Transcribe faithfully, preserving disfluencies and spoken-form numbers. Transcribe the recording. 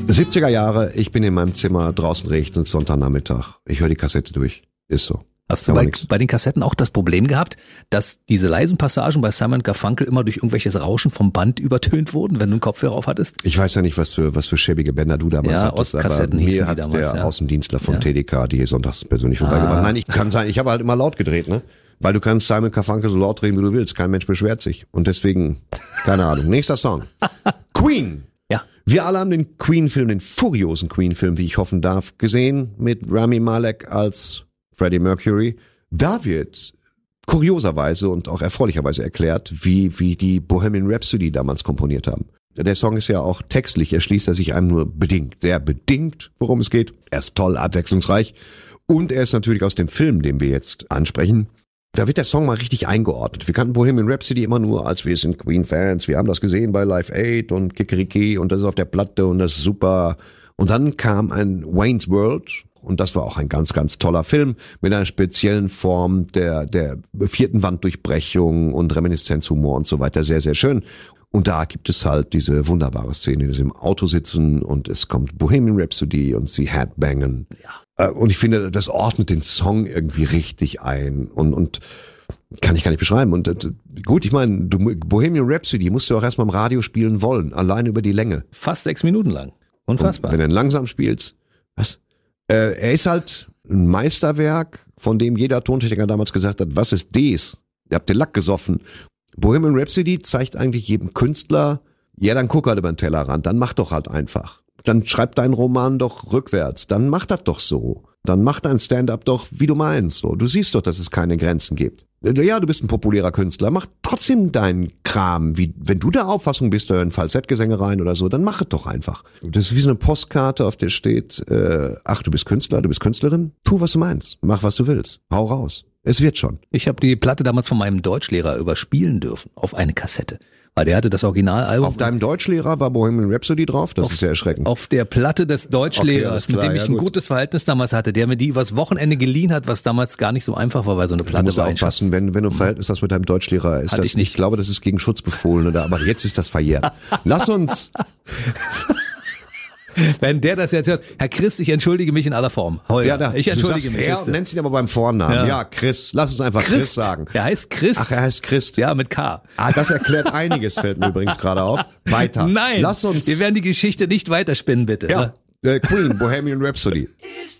siebziger Jahre, ich bin in meinem Zimmer, draußen regnet es, Sonntagnachmittag. Ich höre die Kassette durch. Ist so. Hast du bei, bei den Kassetten auch das Problem gehabt, dass diese leisen Passagen bei Simon Garfunkel immer durch irgendwelches Rauschen vom Band übertönt wurden, wenn du einen Kopfhörer auf hattest? Ich weiß ja nicht, was für, was für schäbige Bänder du damals ja, hattest, aber mir hat damals, der ja. Außendienstler von ja. T D K die hier sonntags persönlich vorbeigebracht. Ah. Nein, ich kann sein, ich habe halt immer laut gedreht, ne? Weil du kannst Simon Garfunkel so laut drehen, wie du willst. Kein Mensch beschwert sich. Und deswegen, keine Ahnung. Nächster Song. Queen. Ja. Wir alle haben den Queen-Film, den furiosen Queen-Film, wie ich hoffen darf, gesehen, mit Rami Malek als Freddie Mercury. Da wird kurioserweise und auch erfreulicherweise erklärt, wie, wie die Bohemian Rhapsody damals komponiert haben. Der Song ist ja auch textlich, erschließt er sich einem nur bedingt, sehr bedingt, worum es geht. Er ist toll, abwechslungsreich und er ist natürlich aus dem Film, den wir jetzt ansprechen. Da wird der Song mal richtig eingeordnet. Wir kannten Bohemian Rhapsody immer nur als wir sind Queen-Fans, wir haben das gesehen bei Live Aid und Kikeriki und das ist auf der Platte und das ist super. Und dann kam ein Wayne's World und das war auch ein ganz, ganz toller Film mit einer speziellen Form der, der vierten Wanddurchbrechung und Reminiszenzhumor und so weiter. Sehr, sehr schön. Und da gibt es halt diese wunderbare Szene, dass sie im Auto sitzen und es kommt Bohemian Rhapsody und sie headbangen. Ja. Und ich finde, das ordnet den Song irgendwie richtig ein und, und kann ich gar nicht beschreiben. Und gut, ich meine, Bohemian Rhapsody musst du auch erstmal im Radio spielen wollen, allein über die Länge. Fast sechs Minuten lang. Unfassbar. Und wenn du ihn langsam spielst, was? Äh, er ist halt ein Meisterwerk, von dem jeder Tontechniker damals gesagt hat, was ist dies? Ihr habt den Lack gesoffen. Bohemian Rhapsody zeigt eigentlich jedem Künstler, ja, dann guck halt über den Tellerrand, dann mach doch halt einfach. Dann schreib deinen Roman doch rückwärts, dann mach das doch so. Dann mach dein Stand-up doch, wie du meinst. So, du siehst doch, dass es keine Grenzen gibt. Ja, du bist ein populärer Künstler, mach trotzdem deinen Kram. Wie, wenn du der Auffassung bist, da hören Falsettgesänge rein oder so, dann mach es doch einfach. Das ist wie so eine Postkarte, auf der steht, äh, ach, du bist Künstler, du bist Künstlerin, tu, was du meinst, mach, was du willst, hau raus. Es wird schon. Ich habe die Platte damals von meinem Deutschlehrer überspielen dürfen, auf eine Kassette. Weil der hatte das Originalalbum. Auf deinem Deutschlehrer war Bohemian Rhapsody drauf? Das auf, ist ja erschreckend. Auf der Platte des Deutschlehrers, okay, klar, mit dem ich ja, ein gut. gutes Verhältnis damals hatte, der mir die übers Wochenende geliehen hat, was damals gar nicht so einfach war, weil so eine Platte war. Du musst aufpassen, wenn, wenn du ein Verhältnis hast mit deinem Deutschlehrer, ist hatte das, ich nicht. Ich glaube, das ist gegen Schutz befohlen, oder? Aber jetzt ist das verjährt. Lass uns... Wenn der das jetzt hört, Herr Chris, ich entschuldige mich in aller Form. Holger, ja, da, ich entschuldige du sagst mich. Herr und nennst ihn aber beim Vornamen. Ja. ja, Chris. Lass uns einfach Christ. Chris sagen. Er heißt Christ. Ach, er heißt Christ. Ja, mit K. Ah, das erklärt einiges, fällt mir übrigens gerade auf. Weiter. Nein, lass uns. Wir werden die Geschichte nicht weiterspinnen, bitte. Ja, äh, Queen, Bohemian Rhapsody.